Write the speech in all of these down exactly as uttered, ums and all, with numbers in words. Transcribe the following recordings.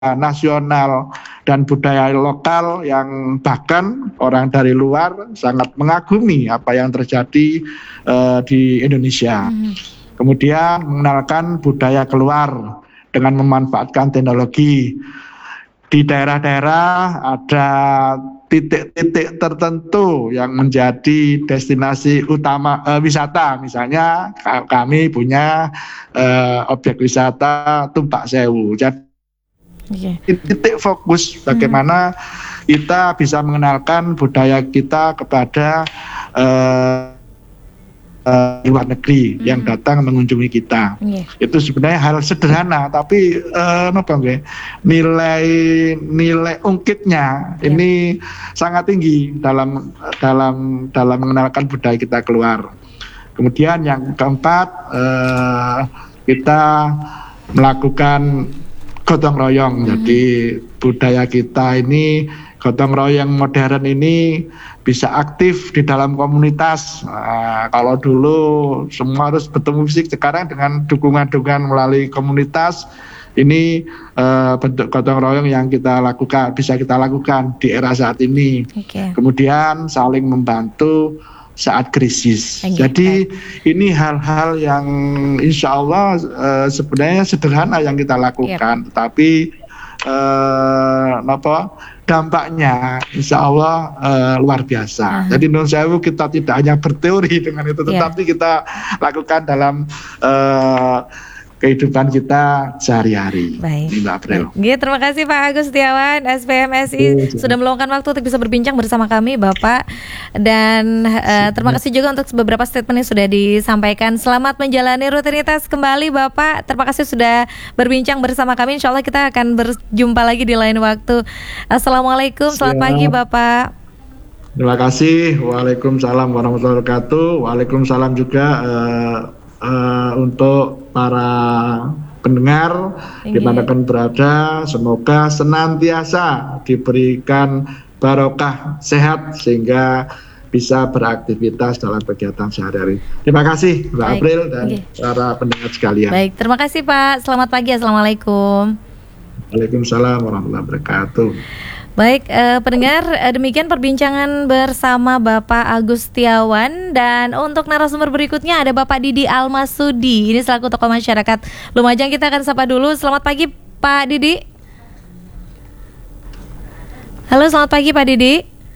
nasional dan budaya lokal yang bahkan orang dari luar sangat mengagumi apa yang terjadi uh, di Indonesia. Hmm. Kemudian mengenalkan budaya keluar dengan memanfaatkan teknologi. Di daerah-daerah ada titik-titik tertentu yang menjadi destinasi utama uh, wisata. Misalnya kami punya uh, objek wisata Tumpak Sewu. Jadi yeah. titik fokus bagaimana hmm. kita bisa mengenalkan budaya kita kepada uh, Uh, luar negeri mm. yang datang mengunjungi kita. Yeah. Itu sebenarnya hal sederhana, tapi uh, apa, nilai nilai ungkitnya yeah. ini sangat tinggi dalam dalam dalam mengenalkan budaya kita keluar. Kemudian yang keempat, uh, kita melakukan gotong royong. Mm. Jadi budaya kita ini, gotong royong modern ini bisa aktif di dalam komunitas. Nah, kalau dulu semua harus bertemu fisik, sekarang dengan dukungan-dukungan melalui komunitas ini uh, bentuk gotong royong yang kita lakukan, bisa kita lakukan di era saat ini. Okay. Kemudian saling membantu saat krisis. Okay. Jadi ini hal-hal yang insya Allah uh, sebenarnya sederhana yang kita lakukan, yep. tetapi uh, apa? dampaknya insya Allah uh, luar biasa. Uh-huh. Jadi Nun Sewu kita tidak hanya berteori dengan itu, tetapi yeah. kita lakukan dalam uh, kehidupan kita sehari-hari. Baik. Mbak April. Baik. Terima kasih Pak Agus Setiawan, S P M S I, oh, sudah meluangkan waktu untuk bisa berbincang bersama kami, Bapak. Dan uh, terima kasih juga untuk beberapa statement yang sudah disampaikan. Selamat menjalani rutinitas kembali, Bapak. Terima kasih sudah berbincang bersama kami. Insya Allah kita akan berjumpa lagi di lain waktu. Assalamualaikum, selamat Siap. pagi, Bapak. Terima kasih. Waalaikumsalam warahmatullahi wabarakatuh. Waalaikumsalam juga uh, uh, untuk para pendengar okay. dimanapun berada, semoga senantiasa diberikan barokah sehat sehingga bisa beraktivitas dalam kegiatan sehari-hari. Terima kasih Mbak Baik. April dan okay. para pendengar sekalian. Baik, terima kasih Pak. Selamat pagi. Assalamualaikum. Waalaikumsalam warahmatullahi wabarakatuh. Baik, eh, pendengar, eh, demikian perbincangan bersama Bapak Agus Setiawan. Dan untuk narasumber berikutnya ada Bapak Didi Almasudi. Ini selaku tokoh masyarakat Lumajang. Kita akan sapa dulu. Selamat pagi Pak Didi. Halo, selamat pagi Pak Didi.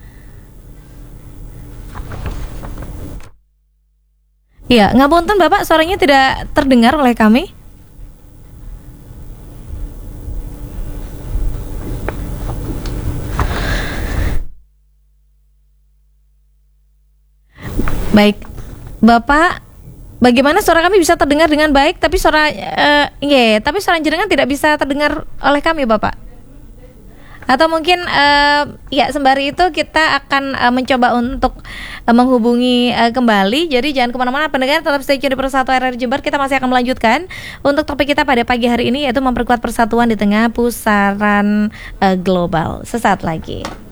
Iya, ngapunten Bapak, suaranya tidak terdengar oleh kami. Baik, Bapak, bagaimana suara kami bisa terdengar dengan baik, tapi suara, uh, yeah, tapi suara jenengan tidak bisa terdengar oleh kami, Bapak? Atau mungkin, uh, ya sembari itu kita akan uh, mencoba untuk uh, menghubungi uh, kembali. Jadi jangan kemana-mana, pendengar, tetap stay tune di Persatu R R Jember. Kita masih akan melanjutkan untuk topik kita pada pagi hari ini, yaitu memperkuat persatuan di tengah pusaran uh, global. Sesaat lagi.